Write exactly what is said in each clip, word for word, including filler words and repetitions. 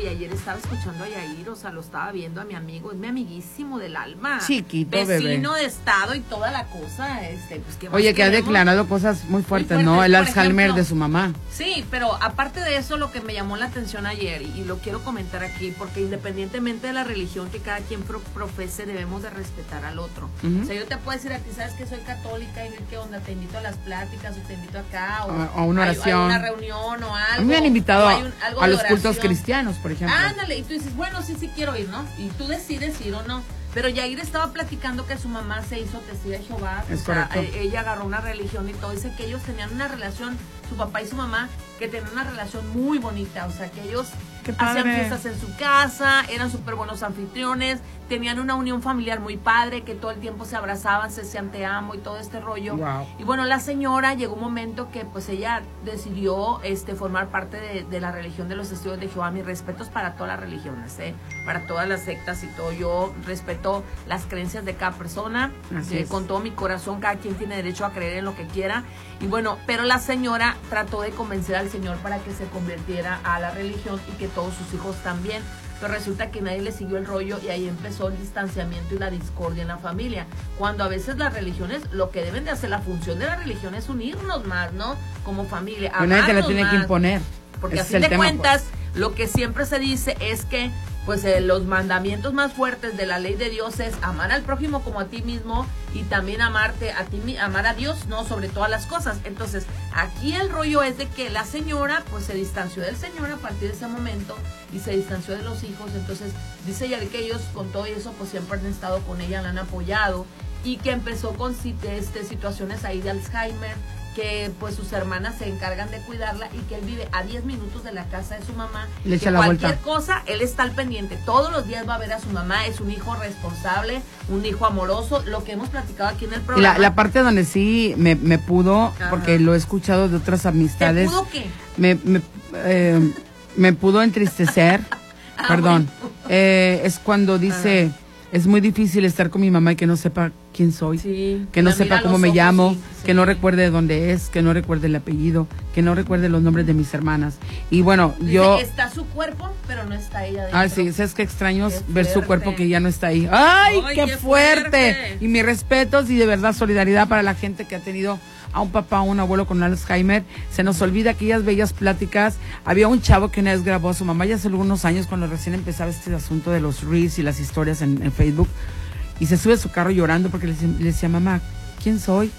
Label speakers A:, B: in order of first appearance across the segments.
A: y ayer estaba escuchando a Yair, o sea, lo estaba viendo a mi amigo, es mi amiguísimo del alma.
B: Chiquito,
A: vecino
B: bebé.
A: de estado y toda la cosa, este, pues ¿qué más
B: Oye, que ha
A: queremos?
B: declarado cosas muy fuertes,
A: Muy fuertes,
B: ¿no? El
A: por
B: Alzheimer
A: ejemplo.
B: de su mamá.
A: Sí, pero aparte de eso, lo que me llamó la atención ayer, y, y lo quiero comentar aquí, porque independientemente de la religión que cada quien pro, profese, debemos de respetar al otro.
B: Uh-huh.
A: O sea, yo te puedo decir a ti, ¿sabes que soy católica? Y qué onda, te invito a las pláticas, o te invito acá, o
B: a, a una oración.
A: Hay, hay una reunión o algo.
B: A mí me han invitado
A: un,
B: a los cultos cristianos, por ejemplo.
A: Ándale, y tú dices, bueno, sí, sí quiero ir, ¿no? Y tú decides ir o no. Pero Yair estaba platicando que su mamá se hizo testigo de Jehová.
B: Es
A: o sea,
B: correcto.
A: ella agarró una religión y todo. Dice que ellos tenían una relación, su papá y su mamá, que tenían una relación muy bonita. O sea, que ellos hacían fiestas en su casa, eran súper buenos anfitriones, tenían una unión familiar muy padre, que todo el tiempo se abrazaban, se decían te amo y todo este rollo.
B: Wow.
A: Y bueno, la señora llegó un momento que pues ella decidió este formar parte de, de la religión de los testigos de Jehová. Mis respetos para todas las religiones, ¿eh? Para todas las sectas y todo. Yo respeto las creencias de cada persona, eh, con todo mi corazón. Cada quien tiene derecho a creer en lo que quiera. Y bueno, pero la señora trató de convencer al Señor para que se convirtiera a la religión y que todos sus hijos también. Pero resulta que nadie le siguió el rollo y ahí empezó el distanciamiento y la discordia en la familia. Cuando a veces las religiones, lo que deben de hacer, la función de la religión es unirnos más, ¿no? Como familia.
B: Pero nadie te lo tiene
A: más.
B: que imponer.
A: Porque
B: Ese
A: a fin de
B: tema,
A: cuentas, pues, lo que siempre se dice es que pues eh, los mandamientos más fuertes de la ley de Dios es amar al prójimo como a ti mismo y también amarte a ti, amar a Dios, no sobre todas las cosas. Entonces, aquí el rollo es de que la señora pues se distanció del Señor a partir de ese momento y se distanció de los hijos. Entonces, dice ella que ellos con todo eso pues siempre han estado con ella, la han apoyado y que empezó con este, situaciones ahí de Alzheimer, que pues sus hermanas se encargan de cuidarla y que él vive a diez minutos de la casa de su mamá.
B: Le echa
A: que
B: la
A: cualquier
B: vuelta.
A: cosa, él está al pendiente. Todos los días va a ver a su mamá. Es un hijo responsable, un hijo amoroso, lo que hemos platicado aquí en el
B: Y
A: programa.
B: la, la parte donde sí me, me pudo, Ajá. porque lo he escuchado de otras amistades.
A: ¿Te pudo qué?
B: Me, me, eh, me pudo entristecer. ah, Perdón. Bueno. Eh, es cuando dice... Ajá. Es muy difícil estar con mi mamá y que no sepa quién soy, sí, que no sepa cómo me ojos, llamo, sí, sí. que no recuerde dónde es, que no recuerde el apellido, que no recuerde los nombres de mis hermanas. Y bueno,
A: Dice,
B: yo...
A: Está su cuerpo, pero no está ella dentro.
B: Ah, sí, es que extraño ver su cuerpo que ya no está ahí. ¡Ay, Ay qué, qué fuerte! fuerte! Y mis respetos y de verdad solidaridad para la gente que ha tenido a un papá o un abuelo con Alzheimer. Se nos olvida aquellas bellas pláticas. Había un chavo que una vez grabó a su mamá ya hace algunos años cuando recién empezaba este asunto de los reels y las historias en, en Facebook, y se sube a su carro llorando porque le, le decía, mamá, ¿quién soy?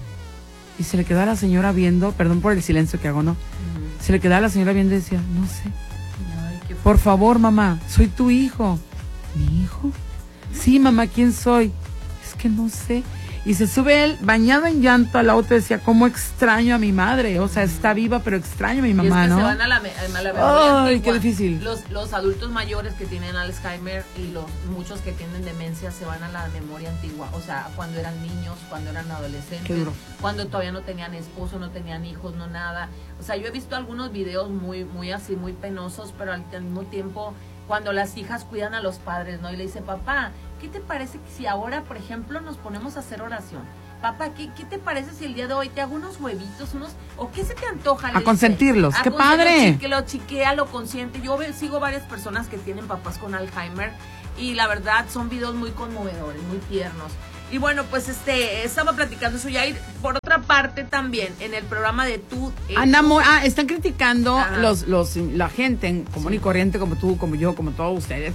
B: Y se le quedaba a la señora viendo, perdón por el silencio que hago, ¿no? Uh-huh. Se le quedaba a la señora viendo y decía, no sé. Ay, qué por favor, mamá, soy tu hijo. ¿Mi hijo? Sí, mamá, ¿quién soy? Es que no sé. Y se sube él, bañado en llanto, al auto, decía, cómo extraño a mi madre. O sea, está viva, pero extraño a mi mamá,
A: y es que
B: ¿no?
A: se van a la, a la memoria
B: Ay,
A: antigua.
B: Qué difícil.
A: Los, los adultos mayores que tienen Alzheimer y los muchos que tienen demencia se van a la memoria antigua. O sea, cuando eran niños, cuando eran adolescentes, cuando todavía no tenían esposo, no tenían hijos, no nada. O sea, yo he visto algunos videos muy, muy así, muy penosos, pero al, al mismo tiempo, cuando las hijas cuidan a los padres, ¿no? Y le dice, papá, ¿qué te parece que si ahora, por ejemplo, nos ponemos a hacer oración? Papá, ¿qué, ¿qué te parece si el día de hoy te hago unos huevitos, unos, o qué se te antoja?
B: A consentirlos,
A: dice,
B: ¡qué
A: a
B: padre!
A: Que lo chiquea, lo consiente. Yo ve, sigo varias personas que tienen papás con Alzheimer y la verdad son videos muy conmovedores, muy tiernos. Y bueno, pues este, estaba platicando eso ya. Y por otra parte también, en el programa de tú... Eh,
B: Ana, tú ah, están criticando los, los, la gente en común sí. y corriente, como tú, como yo, como todos ustedes.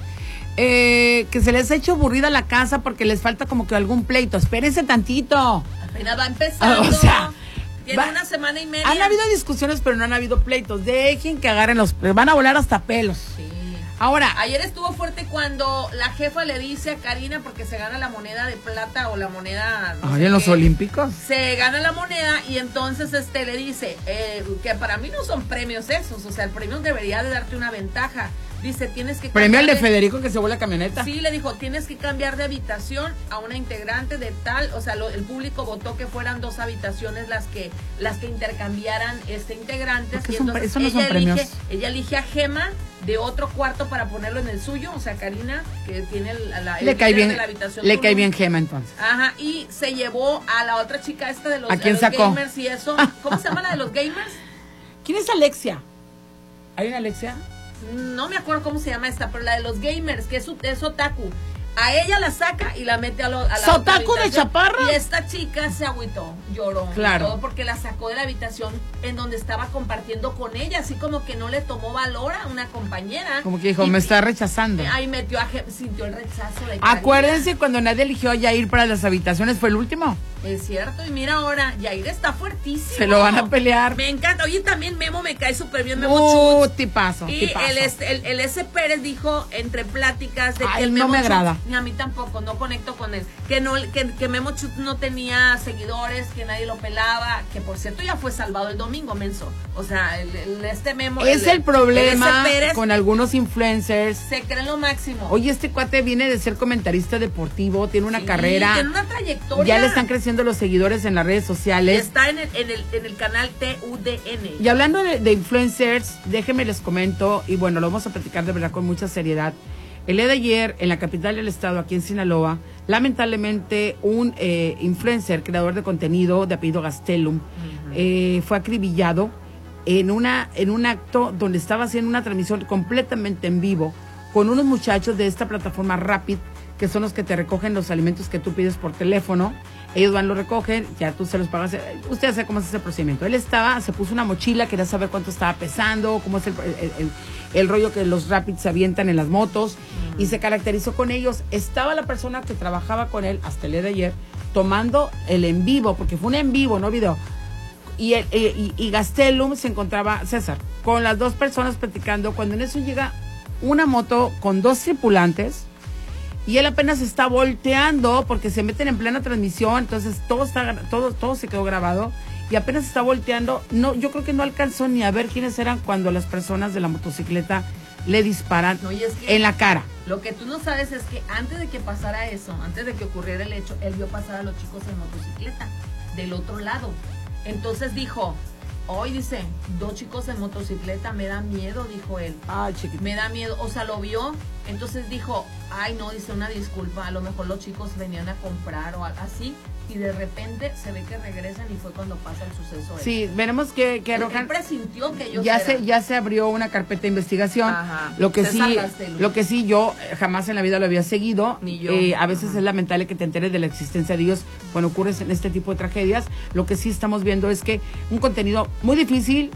B: Eh, que se les ha hecho aburrida la casa porque les falta como que algún pleito. Espérense tantito.
A: Apenas va empezando.
B: O sea,
A: tiene
B: va,
A: una semana y media.
B: Han habido discusiones, pero no han habido pleitos. Dejen que agarren los... Van a volar hasta pelos.
A: Sí.
B: Ahora,
A: ayer estuvo fuerte cuando la jefa le dice a Karina, porque se gana la moneda de plata o la moneda...
B: No sé en los qué, olímpicos.
A: Se gana la moneda y entonces este le dice eh, que para mí no son premios esos. O sea, el premio debería de darte una ventaja. Dice, tienes que...
B: Premio al de Federico que se vuelve la camioneta.
A: Sí, le dijo, tienes que cambiar de habitación a una integrante de tal, o sea, lo, el público votó que fueran dos habitaciones las que las que intercambiaran este integrantes. Y
B: son,
A: entonces
B: eso no
A: ella,
B: son premios.
A: Elige, ella elige a Gema de otro cuarto para ponerlo en el suyo, o sea, Karina, que tiene la, la,
B: le
A: el
B: cae bien,
A: de la habitación.
B: Le cae bien Gema entonces.
A: Ajá, y se llevó a la otra chica esta de los,
B: ¿A quién
A: los
B: sacó?
A: gamers y eso. ¿Cómo se llama la de los gamers?
B: ¿Quién es Alexia? ¿Hay una Alexia?
A: no me acuerdo cómo se llama esta, pero la de los gamers, que es, es otaku. A ella la saca y la mete a, lo, a la
B: ¿Sotaku de chaparra?
A: Y esta chica se agüitó, lloró.
B: Claro.
A: Todo porque la sacó de la habitación en donde estaba compartiendo con ella, así como que no le tomó valor a una compañera.
B: Como que dijo, y, me está rechazando.
A: Ahí metió a, sintió el rechazo. De
B: Acuérdense cuando nadie eligió a Yair para las habitaciones, fue el último.
A: Es cierto, y mira ahora, Yair está fuertísimo.
B: Se lo van a pelear.
A: Me encanta. Oye, también Memo me cae súper bien, Memo
B: uh,
A: Chutz.
B: tipazo,
A: Y
B: tipazo.
A: El, el, el S. Pérez dijo entre pláticas de
B: Ay,
A: que el
B: no
A: Memo
B: me agrada.
A: Chutz, ni a mí tampoco, no conecto con él. Que no que, que Memo Chutz no tenía seguidores, que nadie lo pelaba, que por cierto ya fue salvado el domingo, menso. O sea, el, el, este Memo...
B: Es el,
A: el
B: problema
A: el Pérez,
B: con algunos influencers.
A: Se creen lo máximo.
B: Oye, este cuate viene de ser comentarista deportivo, tiene una
A: sí,
B: carrera.
A: Tiene una trayectoria.
B: Ya le están creciendo los seguidores en las redes sociales.
A: Está en el, en el, en el canal T U D N.
B: Y hablando de, de influencers, déjenme les comento, y bueno, lo vamos a platicar de verdad con mucha seriedad. El día de ayer, en la capital del estado, aquí en Sinaloa, lamentablemente un eh, influencer, creador de contenido de apellido Gastelum, uh-huh. eh, fue acribillado en, una, en un acto donde estaba haciendo una transmisión completamente en vivo con unos muchachos de esta plataforma Rapid, que son los que te recogen los alimentos que tú pides por teléfono. Ellos van, lo recogen, ya tú se los pagas. Usted sabe cómo es ese procedimiento. Él estaba, se puso una mochila, quería saber cuánto estaba pesando, cómo es el, el, el, el rollo que los Rapids se avientan en las motos, uh-huh. y se caracterizó con ellos. Estaba la persona que trabajaba con él hasta el día de ayer, tomando el en vivo, porque fue un en vivo, no video. Y, el, y, y Gastelum se encontraba, César, con las dos personas platicando, cuando en eso llega una moto con dos tripulantes, y él apenas está volteando porque se meten en plena transmisión, entonces todo está todo todo se quedó grabado y apenas está volteando. No, yo creo que no alcanzó ni a ver quiénes eran cuando las personas de la motocicleta le disparan
A: no, es que
B: en la cara.
A: Lo que tú no sabes es que antes de que pasara eso, antes de que ocurriera el hecho, él vio pasar a los chicos en motocicleta del otro lado. Entonces dijo, hoy dice, dos chicos en motocicleta, me da miedo, dijo él.
B: Ay, chiquito.
A: Me da miedo, o sea, lo vio, entonces dijo, ay, no, dice, una disculpa, a lo mejor los chicos venían a comprar o así, y de repente se ve que regresan y fue cuando pasa el suceso.
B: Sí, veremos que, que
A: Él, él presintió que ellos
B: ya
A: eran.
B: se ya se abrió una carpeta de investigación.
A: Ajá.
B: Lo que
A: César
B: sí,
A: Gastelum.
B: lo que sí yo jamás en la vida lo había seguido.
A: Ni yo.
B: Eh, a veces
A: Ajá.
B: es lamentable que te enteres de la existencia de ellos cuando ocurre en este tipo de tragedias. Lo que sí estamos viendo es que un contenido muy difícil,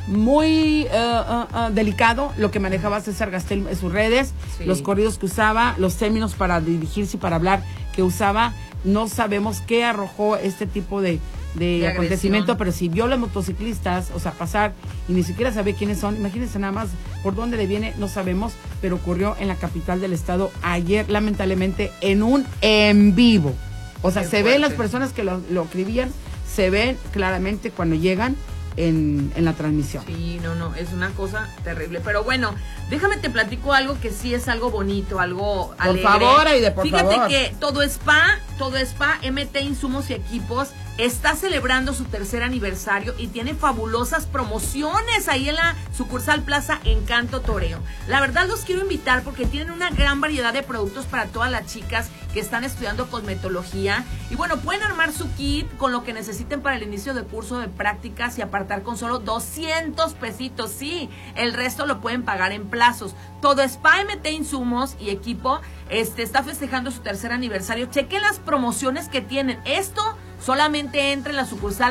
B: muy uh, uh, uh, delicado, lo que manejaba César Gastelum en sus redes, sí. Los corridos que usaba, los términos para dirigirse y para hablar que usaba. No sabemos qué arrojó este tipo de, de, de acontecimiento, pero si vio a los motociclistas, o sea, pasar y ni siquiera sabe quiénes son, imagínense nada más por dónde le viene, no sabemos, pero ocurrió en la capital del estado ayer, lamentablemente, en un en vivo. O sea, qué se fuerte. Ven las personas que lo, lo escribían, se ven claramente cuando llegan en, en la transmisión.
A: Sí, no, no, es una cosa terrible. Pero bueno, déjame te platico algo que sí es algo bonito, algo alegre.
B: Por favor, Aide, por
A: Fíjate
B: favor.
A: que Todo Spa, Todo Spa, M T Insumos y Equipos está celebrando su tercer aniversario y tiene fabulosas promociones ahí en la sucursal Plaza Encanto Toreo. La verdad los quiero invitar porque tienen una gran variedad de productos para todas las chicas que están estudiando cosmetología. Y bueno, pueden armar su kit con lo que necesiten para el inicio de curso de prácticas y apartar con solo doscientos pesitos. Sí, el resto lo pueden pagar en plazos. Todo Spa, M T Insumos y Equipo este, está festejando su tercer aniversario. Chequen las promociones que tienen. Esto solamente entra en la sucursal